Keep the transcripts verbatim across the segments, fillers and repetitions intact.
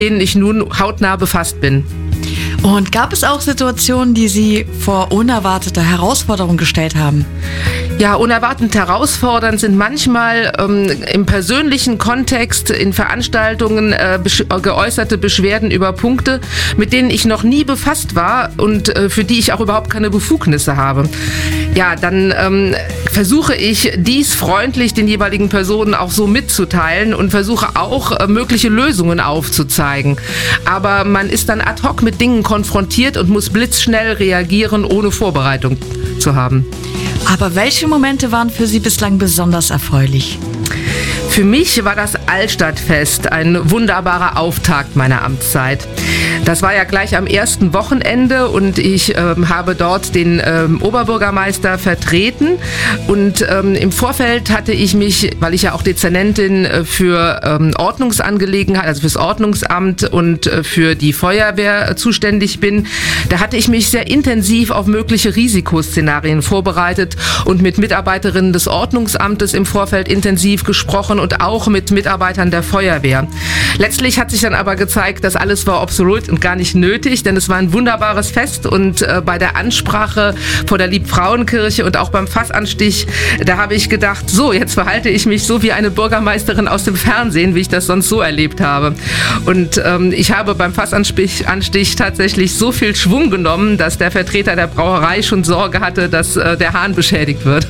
denen ich nun hautnah befasst bin. Und gab es auch Situationen, die Sie vor unerwartete Herausforderungen gestellt haben? Ja, unerwartet herausfordernd sind manchmal ähm, im persönlichen Kontext in Veranstaltungen äh, besch- geäußerte Beschwerden über Punkte, mit denen ich noch nie befasst war und äh, für die ich auch überhaupt keine Befugnisse habe. Ja, dann ähm, versuche ich, dies freundlich den jeweiligen Personen auch so mitzuteilen und versuche auch, äh, mögliche Lösungen aufzuzeigen. Aber man ist dann ad hoc mit Dingen konfrontiert und muss blitzschnell reagieren, ohne Vorbereitung zu haben. Aber welche Momente waren für Sie bislang besonders erfreulich? Für mich war das Altstadtfest ein wunderbarer Auftakt meiner Amtszeit. Das war ja gleich am ersten Wochenende und ich ähm, habe dort den ähm, Oberbürgermeister vertreten. Und ähm, im Vorfeld hatte ich mich, weil ich ja auch Dezernentin für ähm, Ordnungsangelegenheiten, also fürs Ordnungsamt und äh, für die Feuerwehr zuständig bin, da hatte ich mich sehr intensiv auf mögliche Risikoszenarien vorbereitet und mit Mitarbeiterinnen des Ordnungsamtes im Vorfeld intensiv gesprochen und auch mit Mitarbeitern der Feuerwehr. Letztlich hat sich dann aber gezeigt, dass alles war obsolet und gar nicht nötig, denn es war ein wunderbares Fest und äh, bei der Ansprache vor der Liebfrauenkirche und auch beim Fassanstich, da habe ich gedacht, so, jetzt verhalte ich mich so wie eine Bürgermeisterin aus dem Fernsehen, wie ich das sonst so erlebt habe. Und ähm, ich habe beim Fassanstich Anstich tatsächlich so viel Schwung genommen, dass der Vertreter der Brauerei schon Sorge hatte, dass äh, der Hahn beschädigt wird.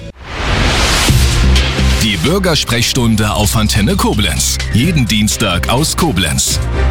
Die Bürgersprechstunde auf Antenne Koblenz. Jeden Dienstag aus Koblenz.